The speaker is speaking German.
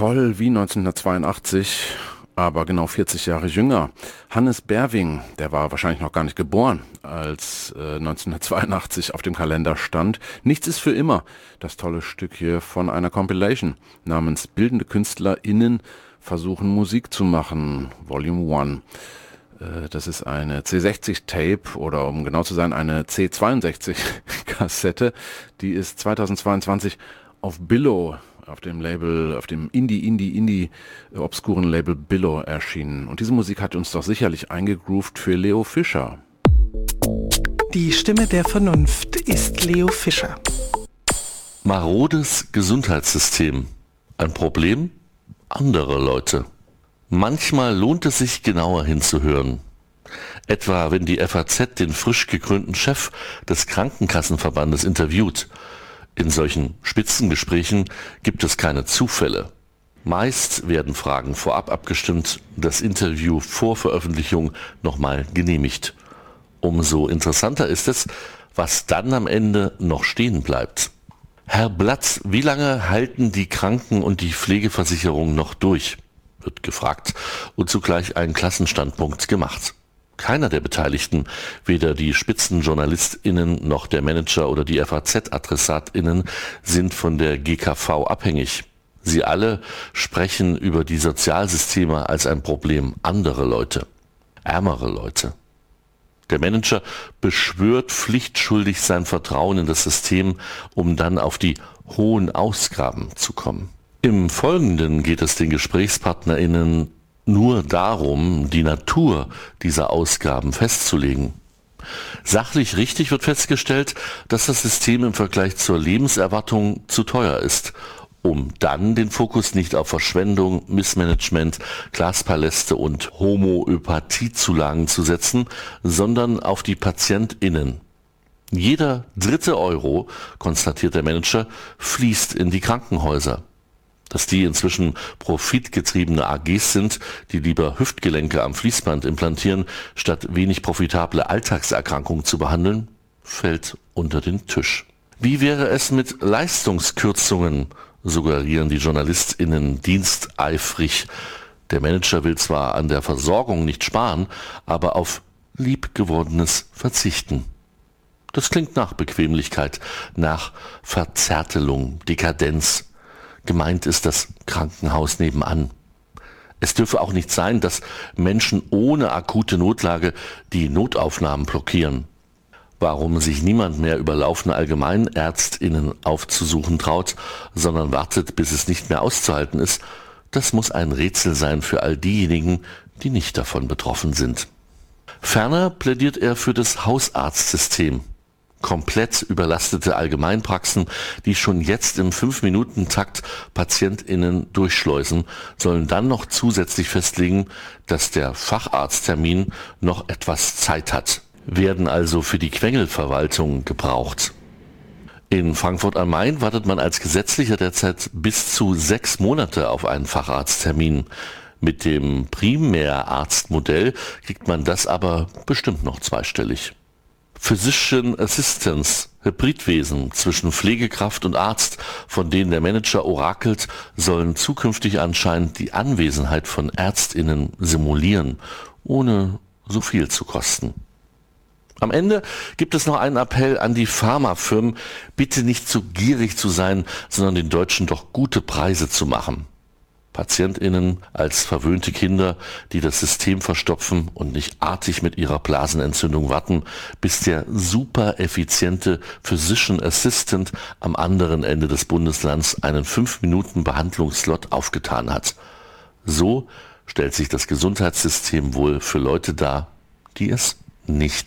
toll wie 1982, aber genau 40 Jahre jünger. Hannes Berwing, der war wahrscheinlich noch gar nicht geboren, als 1982 auf dem Kalender stand. Nichts ist für immer. Das tolle Stück hier von einer Compilation namens Bildende KünstlerInnen versuchen Musik zu machen, Volume 1. Das ist eine C60-Tape oder um genau zu sein eine C62-Kassette. Die ist 2022 auf Billo, auf dem Label, auf dem obskuren Label Billo erschienen. Und diese Musik hat uns doch sicherlich eingegroovt für Leo Fischer. Die Stimme der Vernunft ist Leo Fischer. Marodes Gesundheitssystem. Ein Problem? Andere Leute. Manchmal lohnt es sich, genauer hinzuhören. Etwa, wenn die FAZ den frisch gekrönten Chef des Krankenkassenverbandes interviewt. In solchen Spitzengesprächen gibt es keine Zufälle. Meist werden Fragen vorab abgestimmt, das Interview vor Veröffentlichung nochmal genehmigt. Umso interessanter ist es, was dann am Ende noch stehen bleibt. Herr Blatt, wie lange halten die Kranken- und die Pflegeversicherungen noch durch? Wird gefragt und zugleich ein Klassenstandpunkt gemacht. Keiner der Beteiligten, weder die SpitzenjournalistInnen noch der Manager oder die FAZ-AdressatInnen, sind von der GKV abhängig. Sie alle sprechen über die Sozialsysteme als ein Problem anderer Leute, ärmere Leute. Der Manager beschwört pflichtschuldig sein Vertrauen in das System, um dann auf die hohen Ausgaben zu kommen. Im Folgenden geht es den GesprächspartnerInnen nur darum, die Natur dieser Ausgaben festzulegen. Sachlich richtig wird festgestellt, dass das System im Vergleich zur Lebenserwartung zu teuer ist, um dann den Fokus nicht auf Verschwendung, Missmanagement, Glaspaläste und Homöopathiezulagen zu setzen, sondern auf die PatientInnen. Jeder dritte Euro, konstatiert der Manager, fließt in die Krankenhäuser. Dass die inzwischen profitgetriebene AGs sind, die lieber Hüftgelenke am Fließband implantieren, statt wenig profitable Alltagserkrankungen zu behandeln, fällt unter den Tisch. Wie wäre es mit Leistungskürzungen, suggerieren die JournalistInnen diensteifrig. Der Manager will zwar an der Versorgung nicht sparen, aber auf liebgewordenes verzichten. Das klingt nach Bequemlichkeit, nach Verzärtelung, Dekadenz. Gemeint ist das Krankenhaus nebenan. Es dürfe auch nicht sein, dass Menschen ohne akute Notlage die Notaufnahmen blockieren. Warum sich niemand mehr überlaufene AllgemeinärztInnen aufzusuchen traut, sondern wartet, bis es nicht mehr auszuhalten ist, das muss ein Rätsel sein für all diejenigen, die nicht davon betroffen sind. Ferner plädiert er für das Hausarztsystem. Komplett überlastete Allgemeinpraxen, die schon jetzt im 5-Minuten-Takt PatientInnen durchschleusen, sollen dann noch zusätzlich festlegen, dass der Facharzttermin noch etwas Zeit hat, werden also für die Quengelverwaltung gebraucht. In Frankfurt am Main wartet man als Gesetzlicher derzeit bis zu 6 Monate auf einen Facharzttermin. Mit dem Primärarztmodell kriegt man das aber bestimmt noch zweistellig. Physician Assistants, Hybridwesen zwischen Pflegekraft und Arzt, von denen der Manager orakelt, sollen zukünftig anscheinend die Anwesenheit von ÄrztInnen simulieren, ohne so viel zu kosten. Am Ende gibt es noch einen Appell an die Pharmafirmen, bitte nicht zu gierig zu sein, sondern den Deutschen doch gute Preise zu machen. PatientInnen als verwöhnte Kinder, die das System verstopfen und nicht artig mit ihrer Blasenentzündung warten, bis der super effiziente Physician Assistant am anderen Ende des Bundeslands einen 5-Minuten-Behandlungsslot aufgetan hat. So stellt sich das Gesundheitssystem wohl für Leute dar, die es nicht